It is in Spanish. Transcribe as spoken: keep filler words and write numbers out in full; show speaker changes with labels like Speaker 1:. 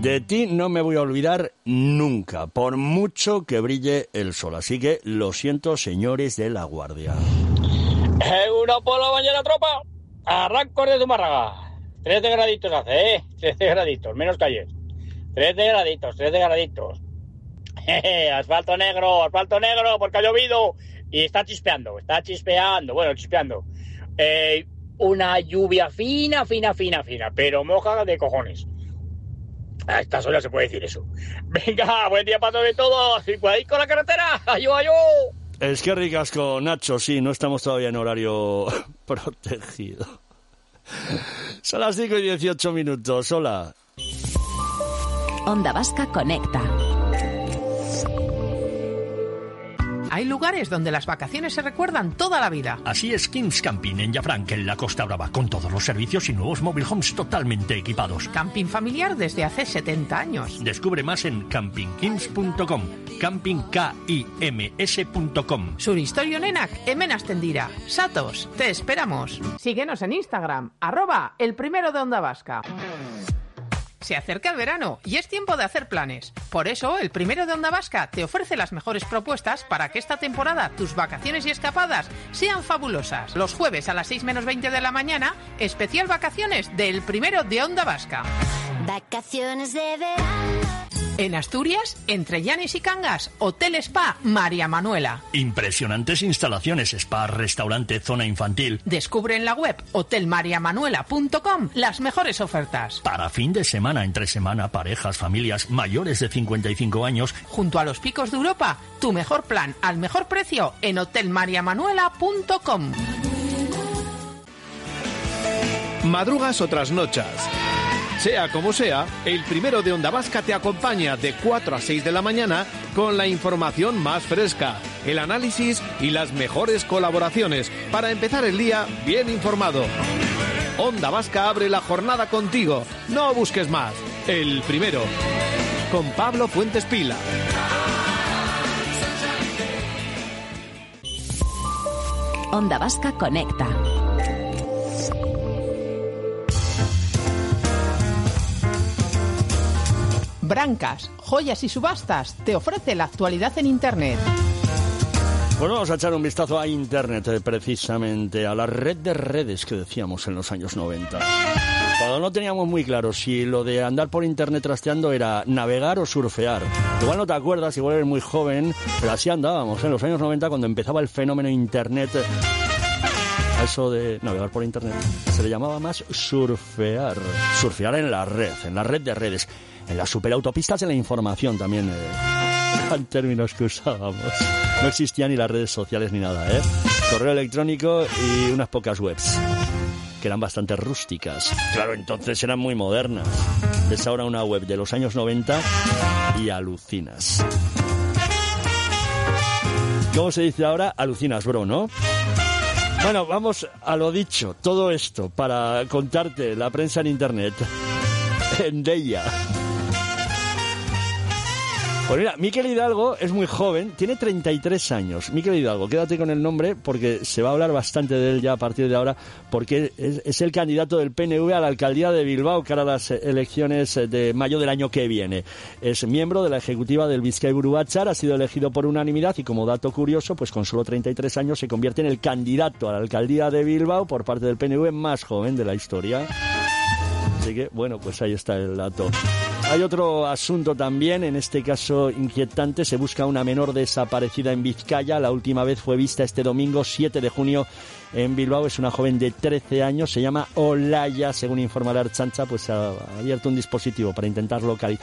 Speaker 1: De ti no me voy a olvidar nunca, por mucho que brille el sol. Así que lo siento, señores de La Guardia.
Speaker 2: Una por la mañana, tropa. Arranco de Zumárraga. trece graditos hace, ¿eh? trece graditos, menos que ayer. trece graditos, trece graditos. Jeje, asfalto negro, asfalto negro, porque ha llovido. Y está chispeando, está chispeando, bueno, chispeando. Eh, una lluvia fina, fina, fina, fina, pero moja de cojones. A estas horas se puede decir eso. Venga, buen día para de todos. Y cuidadito con la carretera. ¡Ayú, ayú!
Speaker 1: Es que ricasco, Nacho, sí, no estamos todavía en horario protegido. Son las cinco y dieciocho minutos, hola.
Speaker 3: Onda Vasca Conecta.
Speaker 4: Hay lugares donde las vacaciones se recuerdan toda la vida.
Speaker 5: Así es Kings Camping en Llafranc, en la Costa Brava, con todos los servicios y nuevos mobile homes totalmente equipados.
Speaker 4: Camping familiar desde hace setenta años.
Speaker 5: Descubre más en camping kims punto com, camping kims punto com.
Speaker 4: Suristorio nenak, hemen astendira. Satos, te esperamos. Síguenos en Instagram, arroba el primero de Onda Vasca. Se acerca el verano y es tiempo de hacer planes. Por eso, el primero de Onda Vasca te ofrece las mejores propuestas para que esta temporada tus vacaciones y escapadas sean fabulosas. Los jueves a las seis menos veinte de la mañana, especial vacaciones del primero de Onda Vasca.
Speaker 6: Vacaciones de verano.
Speaker 4: En Asturias, entre Llanes y Cangas, Hotel Spa María Manuela.
Speaker 5: Impresionantes instalaciones, spa, restaurante, zona infantil.
Speaker 4: Descubre en la web hotel maria manuela punto com las mejores ofertas.
Speaker 5: Para fin de semana, entre semana, parejas, familias mayores de cincuenta y cinco años.
Speaker 4: Junto a los picos de Europa, tu mejor plan al mejor precio en hotel maria manuela punto com.
Speaker 7: Madrugas o trasnochas. Sea como sea, el primero de Onda Vasca te acompaña de cuatro a seis de la mañana con la información más fresca, el análisis y las mejores colaboraciones para empezar el día bien informado. Onda Vasca abre la jornada contigo. No busques más. El primero. Con Pablo Fuentes Pila.
Speaker 3: Onda Vasca Conecta.
Speaker 4: Brancas, joyas y subastas te ofrece la actualidad en Internet.
Speaker 1: Bueno, vamos a echar un vistazo a Internet, eh, precisamente, a la red de redes que decíamos en los años noventa. Cuando no teníamos muy claro si lo de andar por Internet trasteando era navegar o surfear. Igual no te acuerdas, igual eres muy joven, pero así andábamos en los años noventa cuando empezaba el fenómeno Internet. A eso de navegar por Internet se le llamaba más surfear. Surfear en la red, en la red de redes. En las superautopistas de la información también eh, eran términos que usábamos. No existían ni las redes sociales ni nada, ¿eh? Correo electrónico y unas pocas webs, que eran bastante rústicas. Claro, entonces eran muy modernas. Ves ahora una web de los años noventa y alucinas. ¿Cómo se dice ahora? Alucinas, bro, ¿no? Bueno, vamos a lo dicho. Todo esto para contarte la prensa en Internet. En Deia. Pues mira, Miquel Hidalgo es muy joven, tiene treinta y tres años. Miquel Hidalgo, quédate con el nombre porque se va a hablar bastante de él ya a partir de ahora, porque es, es el candidato del P N V a la alcaldía de Bilbao cara a las elecciones de mayo del año que viene. Es miembro de la ejecutiva del Bizkaiburu Batzar, ha sido elegido por unanimidad y como dato curioso, pues con solo treinta y tres años se convierte en el candidato a la alcaldía de Bilbao por parte del P N V más joven de la historia. Así que, bueno, pues ahí está el dato. Hay otro asunto también, en este caso inquietante. Se busca una menor desaparecida en Vizcaya. La última vez fue vista este domingo, siete de junio, en Bilbao. Es una joven de trece años, se llama Olaya. Según informa la Ertzaintza, pues ha abierto un dispositivo para intentar localizar